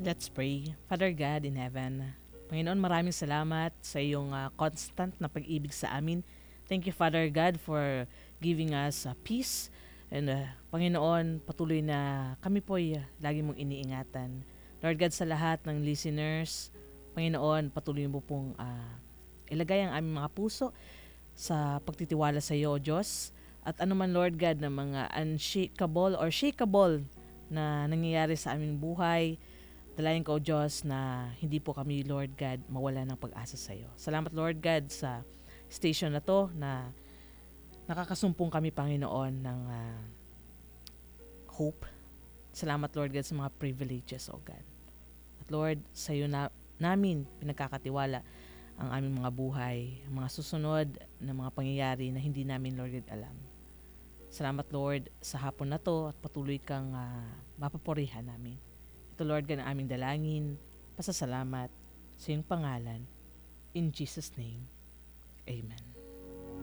Let's pray. Father God in heaven, Panginoon, maraming salamat sa iyong constant na pag-ibig sa amin. Thank you, Father God, for giving us peace. And Panginoon, patuloy na kami po'y lagi mong iniingatan. Lord God, sa lahat ng listeners, Panginoon, patuloy mo pong ilagay ang aming mga puso sa pagtitiwala sa iyo, O Diyos. At anuman, Lord God, na mga unshakable or shakeable na nangyayari sa aming buhay, dalayan ko, O Diyos, na hindi po kami, Lord God, mawala ng pag-asa sa iyo. Salamat, Lord God, sa station na to na nakakasumpong kami, Panginoon, ng hope. Salamat, Lord God, sa mga privileges, O God. At Lord, sa iyo namin pinagkakatiwala ang aming mga buhay, ang mga susunod na mga pangyayari na hindi namin, Lord God, alam. Salamat, Lord, sa hapon na to at patuloy kang mapapurihan namin. Ito, Lord, God, ang aming dalangin, pasasalamat sa iyong pangalan. In Jesus' name, Amen.